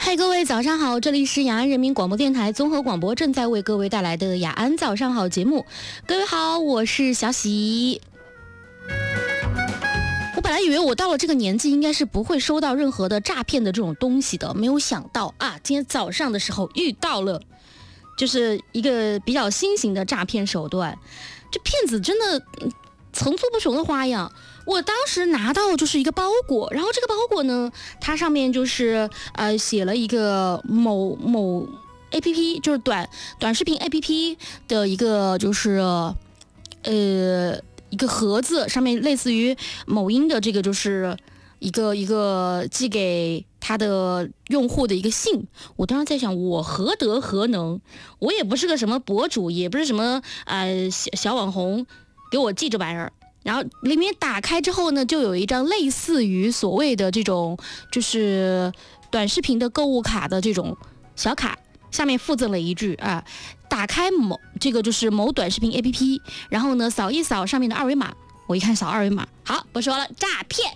嗨，各位早上好，这里是雅安人民广播电台综合广播正在为各位带来的雅安早上好节目。各位好，我是小喜。我本来以为我到了这个年纪应该是不会收到任何的诈骗的这种东西的，没有想到啊，今天早上的时候遇到了，就是一个比较新型的诈骗手段。这骗子真的层出不穷的花样。我当时拿到就是一个包裹，然后这个包裹呢，它上面就是写了一个某 APP， 就是短视频 APP 的一个就是一个盒子，上面类似于某音的这个就是一个寄给他的用户的一个信。我当时在想，我何德何能？我也不是个什么博主，也不是什么小网红，给我寄这玩意儿。然后里面打开之后呢，就有一张类似于所谓的这种就是短视频的购物卡的这种小卡，下面附赠了一句啊，打开这个就是某短视频 APP， 然后呢扫一扫上面的二维码。我一看扫二维码，好，不说了，诈骗。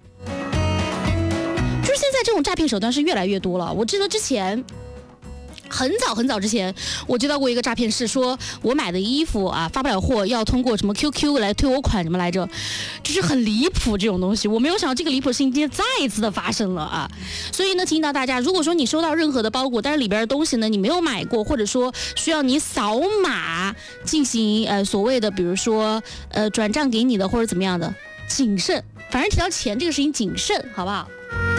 就是现在这种诈骗手段是越来越多了。我记得之前很早之前，我接到过一个诈骗是说我买的衣服啊发不了货，要通过什么 QQ 来退我款什么来着，就是很离谱这种东西。我没有想到这个离谱事情今天再一次的发生了啊！所以呢，提醒到大家，如果说你收到任何的包裹，但是里边的东西呢你没有买过，或者说需要你扫码进行所谓的比如说转账给你的或者怎么样的，谨慎。反正提到钱这个事情谨慎，好不好？